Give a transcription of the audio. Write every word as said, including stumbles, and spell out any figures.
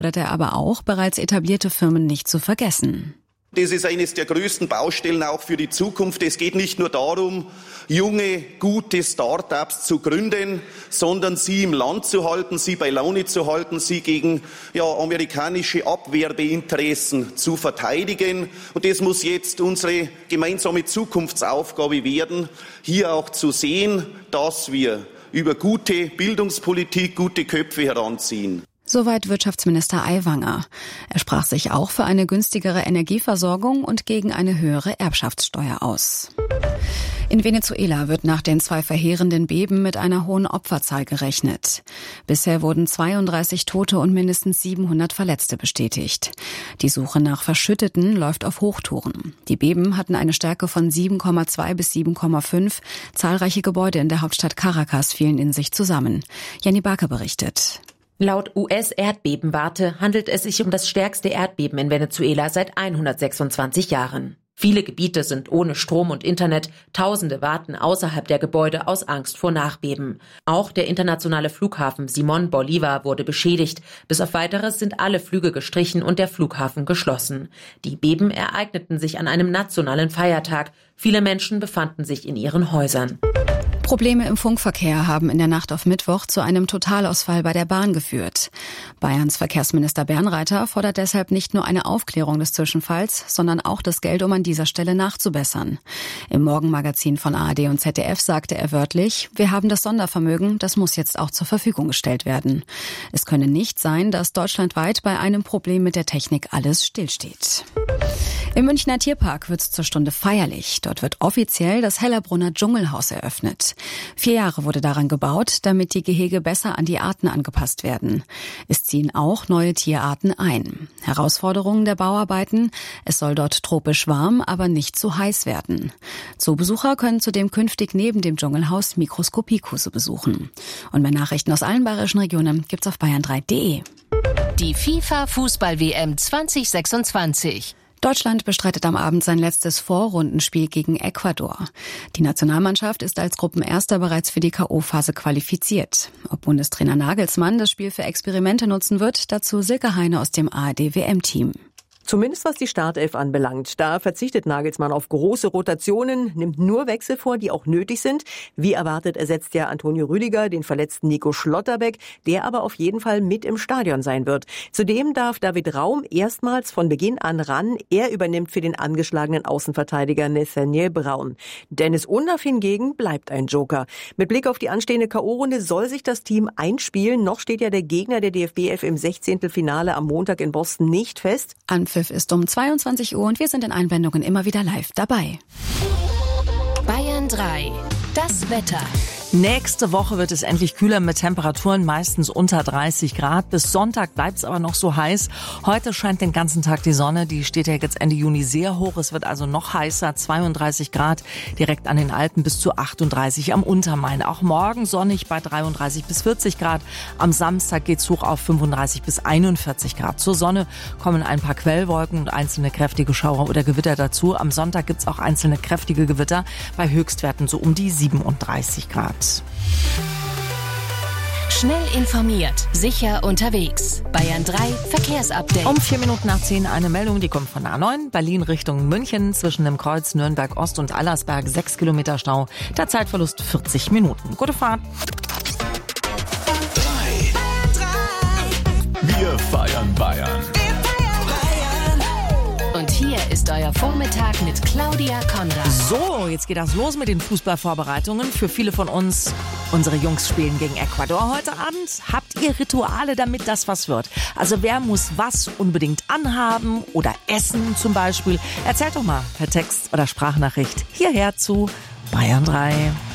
er aber auch, bereits etablierte Firmen nicht zu vergessen. Das ist eines der größten Baustellen auch für die Zukunft. Es geht nicht nur darum, junge, gute Start-ups zu gründen, sondern sie im Land zu halten, sie bei Laune zu halten, sie gegen ja, amerikanische Abwerbeinteressen zu verteidigen. Und das muss jetzt unsere gemeinsame Zukunftsaufgabe werden, hier auch zu sehen, dass wir über gute Bildungspolitik gute Köpfe heranziehen. Soweit Wirtschaftsminister Aiwanger. Er sprach sich auch für eine günstigere Energieversorgung und gegen eine höhere Erbschaftssteuer aus. In Venezuela wird nach den zwei verheerenden Beben mit einer hohen Opferzahl gerechnet. Bisher wurden zweiunddreißig Tote und mindestens siebenhundert Verletzte bestätigt. Die Suche nach Verschütteten läuft auf Hochtouren. Die Beben hatten eine Stärke von sieben Komma zwei bis sieben Komma fünf. Zahlreiche Gebäude in der Hauptstadt Caracas fielen in sich zusammen. Jenny Barke berichtet. Laut U S-Erdbebenwarte handelt es sich um das stärkste Erdbeben in Venezuela seit hundertsechsundzwanzig Jahren. Viele Gebiete sind ohne Strom und Internet, Tausende warten außerhalb der Gebäude aus Angst vor Nachbeben. Auch der internationale Flughafen Simón Bolívar wurde beschädigt. Bis auf Weiteres sind alle Flüge gestrichen und der Flughafen geschlossen. Die Beben ereigneten sich an einem nationalen Feiertag. Viele Menschen befanden sich in ihren Häusern. Probleme im Funkverkehr haben in der Nacht auf Mittwoch zu einem Totalausfall bei der Bahn geführt. Bayerns Verkehrsminister Bernreiter fordert deshalb nicht nur eine Aufklärung des Zwischenfalls, sondern auch das Geld, um an dieser Stelle nachzubessern. Im Morgenmagazin von A R D und Z D F sagte er wörtlich, wir haben das Sondervermögen, das muss jetzt auch zur Verfügung gestellt werden. Es könne nicht sein, dass deutschlandweit bei einem Problem mit der Technik alles stillsteht. Im Münchner Tierpark wird es zur Stunde feierlich. Dort wird offiziell das Hellerbrunner Dschungelhaus eröffnet. Vier Jahre wurde daran gebaut, damit die Gehege besser an die Arten angepasst werden. Es ziehen auch neue Tierarten ein. Herausforderungen der Bauarbeiten: Es soll dort tropisch warm, aber nicht zu heiß werden. Zoobesucher können zudem künftig neben dem Dschungelhaus Mikroskopiekurse besuchen. Und mehr Nachrichten aus allen bayerischen Regionen gibt's auf bayern drei punkt de. Die FIFA-Fußball-W M zwanzig sechsundzwanzig. Deutschland bestreitet am Abend sein letztes Vorrundenspiel gegen Ecuador. Die Nationalmannschaft ist als Gruppenerster bereits für die K O-Phase qualifiziert. Ob Bundestrainer Nagelsmann das Spiel für Experimente nutzen wird, dazu Silke Heine aus dem A R D-W M-Team. Zumindest was die Startelf anbelangt. Da verzichtet Nagelsmann auf große Rotationen, nimmt nur Wechsel vor, die auch nötig sind. Wie erwartet ersetzt ja Antonio Rüdiger den verletzten Nico Schlotterbeck, der aber auf jeden Fall mit im Stadion sein wird. Zudem darf David Raum erstmals von Beginn an ran. Er übernimmt für den angeschlagenen Außenverteidiger Nathaniel Braun. Dennis Undaff hingegen bleibt ein Joker. Mit Blick auf die anstehende K O-Runde soll sich das Team einspielen. Noch steht ja der Gegner der D F B elf im Sechzehntelfinale am Montag in Boston nicht fest. Anpfiff ist um zweiundzwanzig Uhr und wir sind in Einblendungen immer wieder live dabei. Bayern drei. Das Wetter. Nächste Woche wird es endlich kühler mit Temperaturen meistens unter dreißig Grad. Bis Sonntag bleibt es aber noch so heiß. Heute scheint den ganzen Tag die Sonne. Die steht ja jetzt Ende Juni sehr hoch. Es wird also noch heißer. zweiunddreißig Grad direkt an den Alpen bis zu achtunddreißig am Untermain. Auch morgen sonnig bei dreiunddreißig bis vierzig Grad. Am Samstag geht's hoch auf fünfunddreißig bis einundvierzig Grad. Zur Sonne kommen ein paar Quellwolken und einzelne kräftige Schauer oder Gewitter dazu. Am Sonntag gibt's auch einzelne kräftige Gewitter bei Höchstwerten so um die siebenunddreißig Grad. Schnell informiert, sicher unterwegs. Bayern drei Verkehrsupdate. Um vier Minuten nach zehn eine Meldung, die kommt von der A neun. Berlin Richtung München zwischen dem Kreuz Nürnberg Ost und Allersberg. sechs Kilometer Stau. Der Zeitverlust vierzig Minuten. Gute Fahrt. Wir feiern Bayern. Und hier ist euer Vormittag mit Claudia Konrad. So, jetzt geht das los mit den Fußballvorbereitungen. Für viele von uns, unsere Jungs spielen gegen Ecuador heute Abend. Habt ihr Rituale, damit das was wird? Also wer muss was unbedingt anhaben oder essen zum Beispiel? Erzählt doch mal per Text oder Sprachnachricht hierher zu Bayern drei.